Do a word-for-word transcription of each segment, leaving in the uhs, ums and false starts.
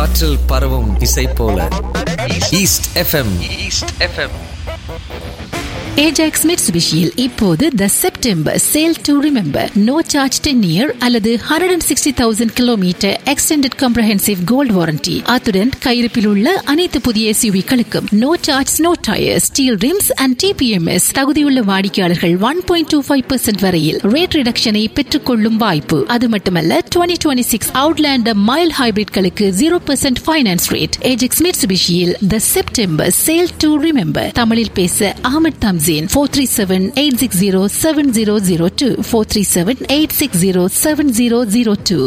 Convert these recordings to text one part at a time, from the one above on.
காற்றில் பரவும் இசை போல east FM. East FM. Ajax மிட்சுபிஷியில் இப்போது த September sale to remember no charge ten year அல்லது hundred and sixty thousand kilometre extended comprehensive gold warranty. அத்துடன் கையிருப்பில் உள்ள அனைத்து புதிய எஸ்யூவிகளுக்கும் no charge no tyre steel rims and DBMS. தகுதியுள்ள வாடிக்கையாளர்கள் one point two five percent வரையில் ரேட் ரிடக்ஷனை பெற்றுக் கொள்ளும் வாய்ப்பு. அது மட்டுமல்ல twenty twenty six Outlander mile ஹைபிரிட்களுக்கு zero percent finance rate. Ajax மிட்சுபிஷியில் the September sale to remember. தமிழில் பேச Ahmed தம்சி. four three seven eight six zero seven zero zero two four three seven eight six zero seven zero zero two.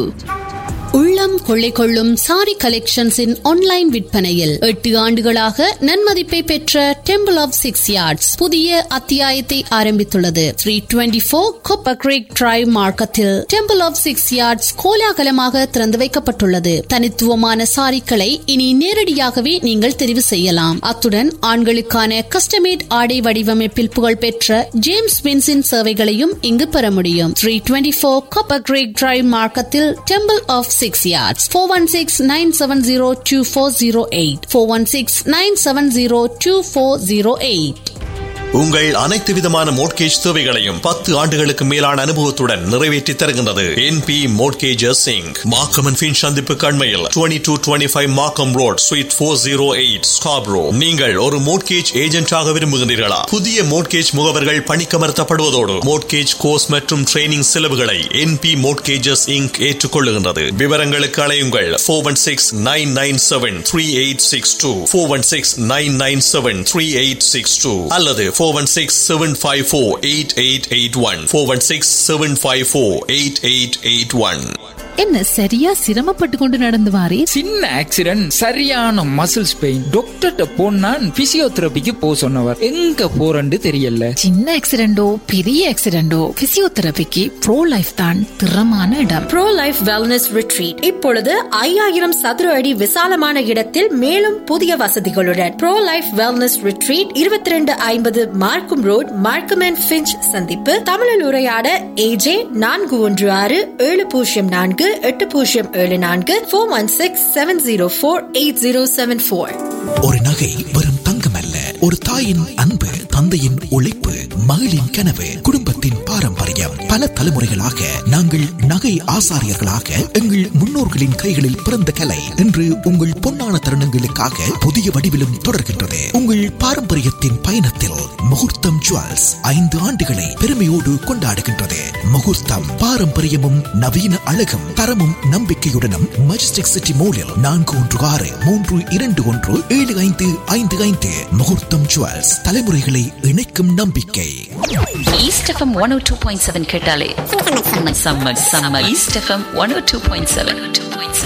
உள்ளம் கொள்ளை கொள்ளும் sorry கலெக்ஷன்ஸின் online விற்பனையில் எட்டு ஆண்டுகளாக நன்மதிப்பை பெற்ற டெம்பிள் ஆஃப் சிக்ஸ் யார்ட்ஸ் புதிய அத்தியாயத்தை ஆரம்பித்துள்ளது. Three twenty four copper Greek drive மார்க்கத்தில் டெம்பிள் ஆஃப் சிக்ஸ் யார்ட்ஸ் கோலாகலமாக திறந்து வைக்கப்பட்டுள்ளது. தனித்துவமான சாரிகளை இனி நேரடியாகவே நீங்கள் தெரிவு செய்யலாம். அத்துடன் ஆண்களுக்கான கஸ்டமேட் ஆடை வடிவமைப்பில் புகழ்பெற்ற ஜேம்ஸ் வின்ஸின் சேவைகளையும் இங்கு பெற முடியும். Three twenty four copper Greek drive மார்க்கத்தில் temple of six yards. four one six nine seven zero two four zero eight four one six nine seven zero two four zero eight. உங்கள் அனைத்து விதமான mortgage தேவைகளையும் பத்து ஆண்டுகளுக்கு மேலான அனுபவத்துடன் நிறைவேற்றி தருகின்றது NP mortgages Singh. Markham and fin சந்திப்பு கண்மையில் டுவெண்ட்டி டூ டுவெண்ட்டி ஃபைவ் மார்க்கம் road sweet four zero eight Scarborough. நீங்கள் ஒரு மோட்கேஜ் ஏஜென்டாக விரும்புகின்றீர்களா? புதிய மோட்கேஜ் முகவர்கள் பணிக்கமர்த்தப்படுவதோடு மோட்கேஜ் கோர்ஸ் மற்றும் ட்ரைனிங் செலவுகளை என்பி மோட்கேஜஸ் இங்க் ஏற்றுக்கொள்ளுகின்றது. விவரங்களுக்கு அழையுங்கள் four one six nine nine seven three eight six two four one six nine nine seven three eight six two அல்லது four one six seven five four eight eight eight one four one six seven five four eight eight eight one. என்ன சரியா சிரமப்பட்டு கொண்டு நடந்து வாரே? சின்ன accident, சரியான muscles pain. டாக்டர்ட்ட போனா பிசியோதெரபிக்கு போ சொன்னவர். எங்க போறன்னு தெரியல. சின்ன ஆக்சிடென்டோ பெரிய ஆக்சிடென்டோ பிசியோதெரபிக்கு ப்ரோ லைஃப் தான் திறமான இடம். ப்ரோ லைஃப் வெல்னஸ் ரிட்ரீட் இப்பொழுது ஐயாயிரம் சதுர அடி விசாலமான இடத்தில் மேலும் புதிய வசதிகளுடன் ப்ரோ லைஃப் வெல்னஸ் ரிட்ரீட் இருபத்தி ரெண்டு ஐம்பது மார்க்கம் ரோட், மார்க்கம் அண்ட் ஃபிஞ்ச் சந்திப்பு. தமிழில் உரையாட ஏஜே நான்கு ஒன்று ஆறு ஏழு பூஜ்ஜியம் நான்கு எட்டு பூஜ்ஜியம் ஏழு நான்கு four one six seven zero four eight zero seven four. ஒரு நகை வெறும் தங்கம் அல்ல, ஒரு தாயின் அன்பு, தந்தையின் உழைப்பு, மகளின் கனவு, குடும்பத்தின் பாரம்பரியம். பல தலைமுறைகளாக நாங்கள் நகை ஆசாரியர்களாக எங்கள் முன்னோர்களின் கைகளில் பிறந்த கலை இன்று உங்கள் பொன்னான தருணங்களுக்காக புதிய வடிவிலும் தொடர்கின்றது. உங்கள் பாரம்பரியத்தின் பயணத்தில் முகூர்த்தம் ஜுவல்ஸ் ஐந்து ஆண்டுகளை பெருமையோடு கொண்டாடுகின்றது. முகூர்த்தம் பாரம்பரியமும் நவீன அழகும் தரமும் நம்பிக்கையுடனும் மஜஸ்டிக் சிட்டி மோலில் நான்கு ஒன்று ஆறு மூன்று இரண்டு ஒன்று ஏழு ஐந்து ஐந்து ஐந்து. முகூர்த்தம் ஜுவல்ஸ், தலைமுறைகளை இணைக்கும் நம்பிக்கை. ஈஸ்ட் எஃப்எம் ஒன் ஓ டூ பாயிண்ட் செவன் கேட்டாலே summer summer east FM one ஓ டூ பாயிண்ட் செவன்.